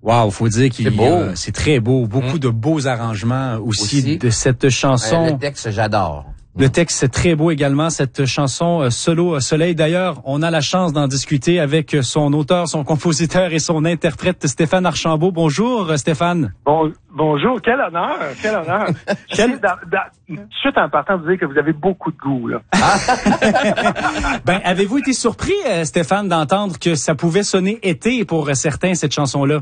Wow, faut dire qu'il c'est très beau. Beaucoup de beaux arrangements aussi de cette chanson. Le texte, j'adore. Le texte, c'est très beau également, cette chanson Solo Soleil. D'ailleurs, on a la chance d'en discuter avec son auteur, son compositeur et son interprète, Stéphane Archambault. Bonjour, Stéphane. Bonjour, quel honneur, quel honneur. Tout de suite en partant, vous dire que vous avez beaucoup de goût, là. Ben, avez-vous été surpris, Stéphane, d'entendre que ça pouvait sonner été pour certains, cette chanson-là?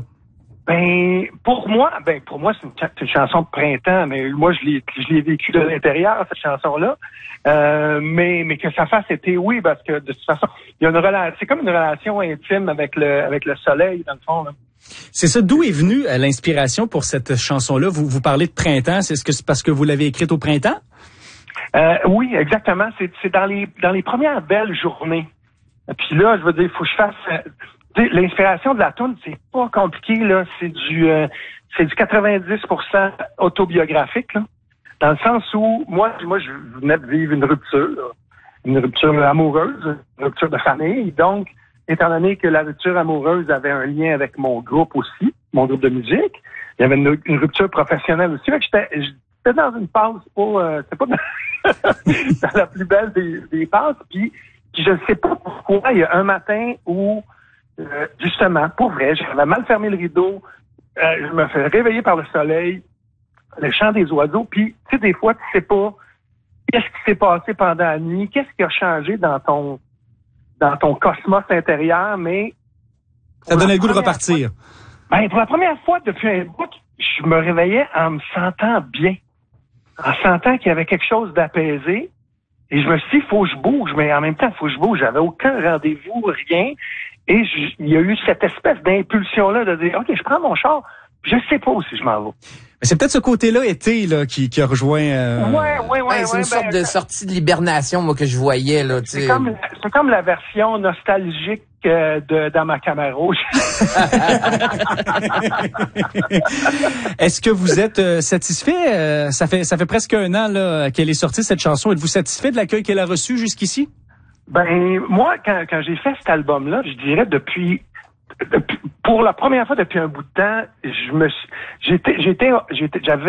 Pour moi, c'est une chanson de printemps, mais moi, je l'ai vécu de l'intérieur, cette chanson-là. Mais que ça fasse été, oui, parce que de toute façon, il y a une relation, c'est comme une relation intime avec le soleil, dans le fond, là. C'est ça. D'où est venue l'inspiration pour cette chanson-là? Vous parlez de printemps. Est-ce que c'est parce que vous l'avez écrite au printemps? Oui, exactement. C'est dans les premières belles journées. Puis là, je veux dire, il faut que je fasse... L'inspiration de la toune, c'est pas compliqué, là. C'est du 90% autobiographique, là. Dans le sens où, moi, je venais de vivre une rupture amoureuse, une rupture de famille. Donc, étant donné que la rupture amoureuse avait un lien avec mon groupe aussi, mon groupe de musique, il y avait une rupture professionnelle aussi. Fait que j'étais dans une passe c'était pas dans la plus belle des passes. Puis je ne sais pas pourquoi, il y a un matin où justement, pour vrai, j'avais mal fermé le rideau, je me fais réveiller par le soleil, le chant des oiseaux, puis tu sais, des fois, tu sais pas qu'est-ce qui s'est passé pendant la nuit, qu'est-ce qui a changé dans ton cosmos intérieur, mais... Ça donnait le goût de repartir. Pour la première fois depuis un bout, je me réveillais en me sentant bien, en sentant qu'il y avait quelque chose d'apaisé, et je me suis dit, faut que je bouge, mais en même temps, faut que je bouge, j'avais aucun rendez-vous, rien. Et il y a eu cette espèce d'impulsion-là de dire, OK, je prends mon char, je sais pas où si je m'en vais. Mais c'est peut-être ce côté-là, été, là, qui a rejoint... c'est une sorte de sortie de l'hibernation, moi, que je voyais, là, tu sais. C'est comme la version nostalgique dans ma Camaro. Est-ce que vous êtes satisfait? Ça fait presque un an, là, qu'elle est sortie, cette chanson. Êtes-vous satisfait de l'accueil qu'elle a reçu jusqu'ici? Moi, quand j'ai fait cet album-là, je dirais pour la première fois depuis un bout de temps, j'avais